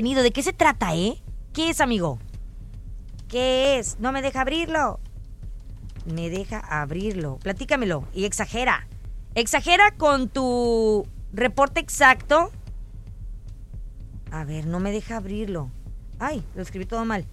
Nido, ¿de qué se trata, ¿Qué es, amigo? ¿Qué es? No me deja abrirlo. Me deja abrirlo. Platícamelo. Y exagera. Exagera con tu reporte exacto. A ver, no me deja abrirlo. Ay, lo escribí todo mal.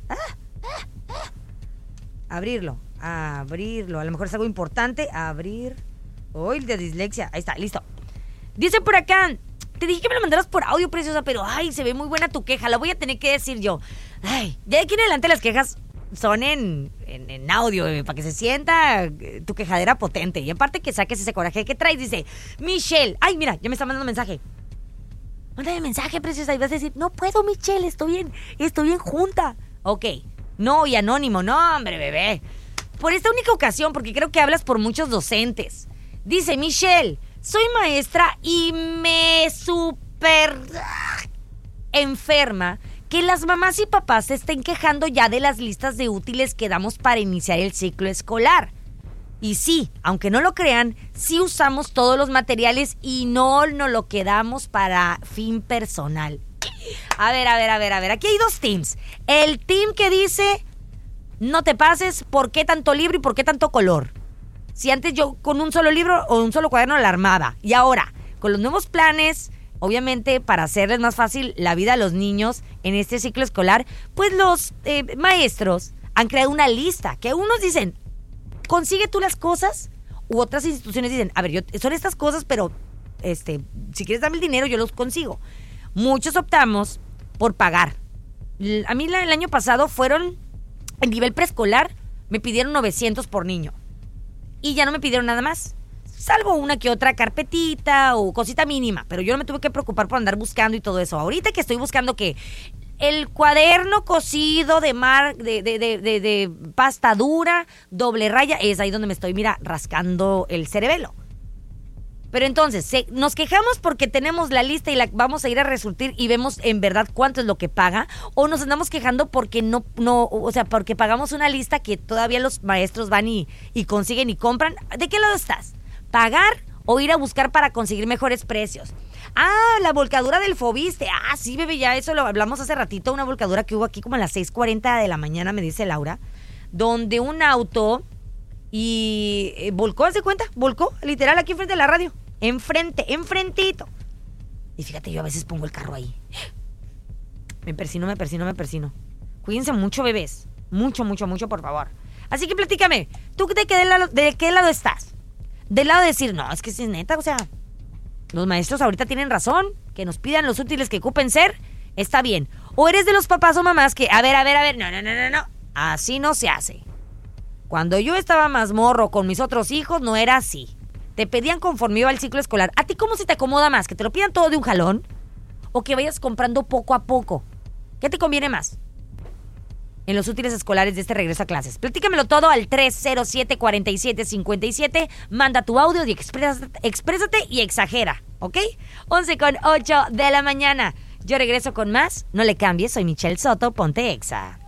Abrirlo. Abrirlo. A lo mejor es algo importante. Abrir. Uy, de dislexia. Ahí está, listo. Dice por acá. Te dije que me lo mandaras por audio, preciosa, pero ay, se ve muy buena tu queja. La voy a tener que decir yo. Ay, de aquí en adelante las quejas son en audio, para que se sienta tu quejadera potente. Y aparte que saques ese coraje que traes, dice Michelle. Ay, mira, ya me está mandando mensaje. Mándame mensaje, preciosa, y vas a decir, no puedo, Michelle, estoy en junta. Ok, no, y anónimo, no, hombre, bebé. Por esta única ocasión, porque creo que hablas por muchos docentes. Dice Michelle, soy maestra y me súper enferma que las mamás y papás se estén quejando ya de las listas de útiles que damos para iniciar el ciclo escolar. Y sí, aunque no lo crean, sí usamos todos los materiales y no nos lo quedamos para fin personal. A ver, aquí hay dos teams. El team que dice, no te pases, ¿por qué tanto libro y por qué tanto color? Si antes yo con un solo libro o un solo cuaderno la armaba. Y ahora, con los nuevos planes, obviamente para hacerles más fácil la vida a los niños en este ciclo escolar, pues los maestros han creado una lista que unos dicen, consigue tú las cosas, u otras instituciones dicen, a ver, son estas cosas, pero si quieres darme el dinero, yo los consigo. Muchos optamos por pagar. A mí el año pasado fueron, en nivel preescolar, me pidieron 900 por niño. Y ya no me pidieron nada más. Salvo una que otra carpetita o cosita mínima. Pero yo no me tuve que preocupar por andar buscando y todo eso. Ahorita que estoy buscando que el cuaderno cosido de pasta dura, doble raya, es ahí donde me estoy, rascando el cerebelo. Pero entonces, nos quejamos porque tenemos la lista y la vamos a ir a resurtir y vemos en verdad cuánto es lo que paga, o nos andamos quejando porque porque pagamos una lista que todavía los maestros van y consiguen y compran. ¿De qué lado estás? ¿Pagar o ir a buscar para conseguir mejores precios? La volcadura del Fobiste. Sí, bebé, ya eso lo hablamos hace ratito. Una volcadura que hubo aquí como a las 6:40 de la mañana, me dice Laura, donde un auto volcó, ¿se cuenta? Volcó, literal, aquí enfrente de la radio. Enfrentito. Y fíjate, yo a veces pongo el carro ahí. Me persino. Cuídense mucho, bebés. Mucho, por favor. Así que platícame, ¿tú de qué lado estás? Del lado de decir, no, es que si es neta, o sea, los maestros ahorita tienen razón, que nos pidan los útiles que ocupen ser, está bien. O eres de los papás o mamás que, a ver, no, así no se hace. Cuando yo estaba más morro con mis otros hijos, no era así. Te pedían conforme iba el ciclo escolar. ¿A ti cómo se te acomoda más? ¿Que te lo pidan todo de un jalón? ¿O que vayas comprando poco a poco? ¿Qué te conviene más en los útiles escolares de este regreso a clases? Platícamelo todo al 307-4757. Manda tu audio y exprésate y exagera, ¿ok? 11:08 de la mañana. Yo regreso con más. No le cambies, soy Michelle Soto, ponte Exa.